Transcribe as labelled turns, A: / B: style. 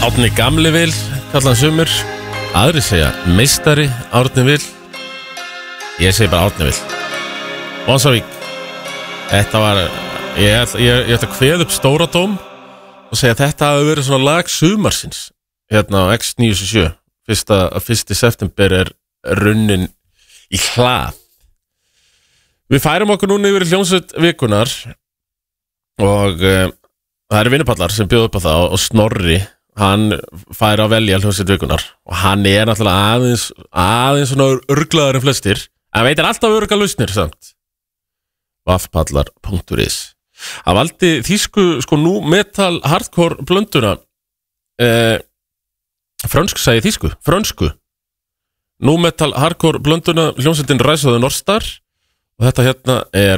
A: Árni Gamli Vil, kallan sumur. Aðri segja meistari Árni Vil. Ég segi bara Árni Vil. Vonsavík. Þetta var Ég ætla að kveða upp Stóradóm og segja að þetta hafi verið svona lag sumarsins hérna á X977. 1. september er runnin í hlað. Við færum okkur núna yfir hljómsveit vikunar og það eru vinnupallar sem bjóða upp á það og Snorri, hann fær að velja hljómsveit vikunar og hann er náttúrulega aðeins svona örglaðar en flestir, en veitir alltaf örgla lausnir samt. Vaffpallar.is. Hann valdi þýsku sko nú metal hardcore blönduna frönsku segi þýsku, frönsku nú metal hardcore blönduna hljómsveitin Rise of the North Star og þetta hérna er